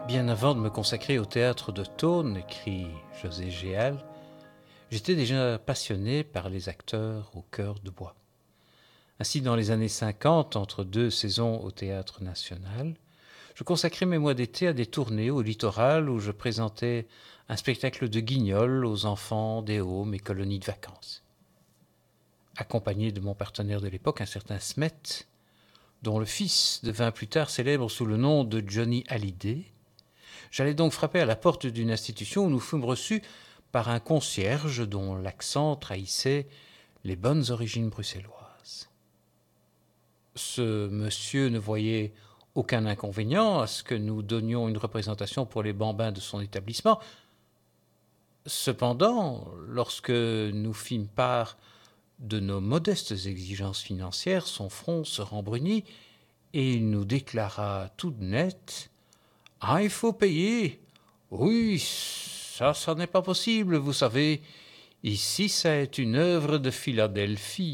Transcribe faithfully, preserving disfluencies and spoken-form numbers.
Bien avant de me consacrer au théâtre de Thônes, écrit José Géal, j'étais déjà passionné par les acteurs au cœur de bois. Ainsi, dans les années cinquante, entre deux saisons au Théâtre National, je consacrais mes mois d'été à des tournées au littoral où je présentais un spectacle de Guignol aux enfants des Haumes et colonies de vacances. Accompagné de mon partenaire de l'époque, un certain Smet, dont le fils devint plus tard célèbre sous le nom de Johnny Hallyday, j'allais donc frapper à la porte d'une institution où nous fûmes reçus par un concierge dont l'accent trahissait les bonnes origines bruxelloises. Ce monsieur ne voyait aucun inconvénient à ce que nous donnions une représentation pour les bambins de son établissement. Cependant, lorsque nous fîmes part de nos modestes exigences financières, son front se rembrunit et il nous déclara tout net « Ah, il faut payer. Oui, ça, ça n'est pas possible, vous savez. Ici, ça est une œuvre de Philadelphie. »